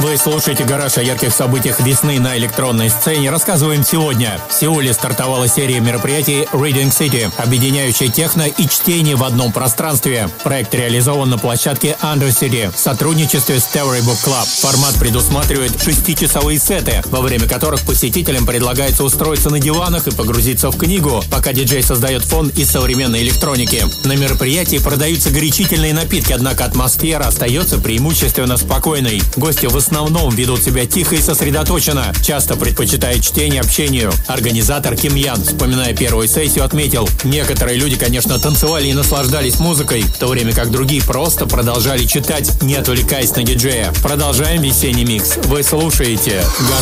Вы слушаете «Гараж» о ярких событиях весны на электронной сцене. Рассказываем сегодня. В Сеуле стартовала серия мероприятий Reading City, объединяющая техно и чтение в одном пространстве. Проект реализован на площадке Undercity в сотрудничестве с Storybook Club. Формат предусматривает 6-часовые сеты, во время которых посетителям предлагается устроиться на диванах и погрузиться в книгу, пока диджей создает фон из современной электроники. На мероприятии продаются горячительные напитки, однако атмосфера остается преимущественно спокойной. Гости в основном ведут себя тихо и сосредоточенно, часто предпочитая чтение общению. Организатор Ким Ян, вспоминая первую сессию, отметил: некоторые люди, конечно, танцевали и наслаждались музыкой, в то время как другие просто продолжали читать, не отвлекаясь на диджея. Продолжаем весенний микс. Вы слушаете «Гараж».